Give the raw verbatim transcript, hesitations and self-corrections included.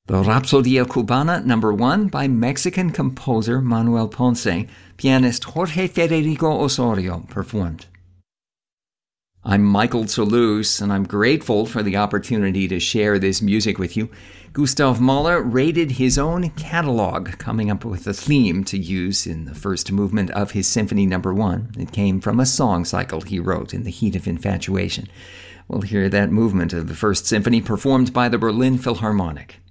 The Rapsodia Cubana number one by Mexican composer Manuel Ponce, pianist Jorge Federico Osorio performed. I'm Michael Toulouse, and I'm grateful for the opportunity to share this music with you. Gustav Mahler rated his own catalog, coming up with a theme to use in the first movement of his Symphony Number One. It came from a song cycle he wrote in the heat of infatuation. We'll hear that movement of the First Symphony performed by the Berlin Philharmonic.